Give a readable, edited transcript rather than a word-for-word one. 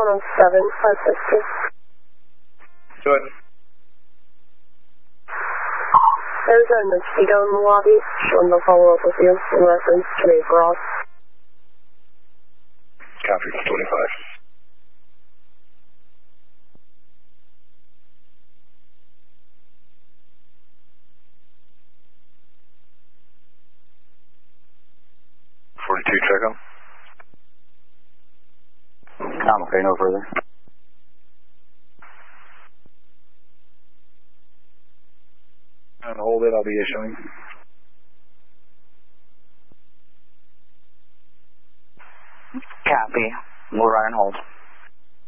550. Go ahead. There's a mosquito in the lobby. Showing they'll follow up with you in reference to a broth. Copy, 25. Check on. I'm okay, no further. And hold it, I'll be issuing. Copy. We'll run and hold.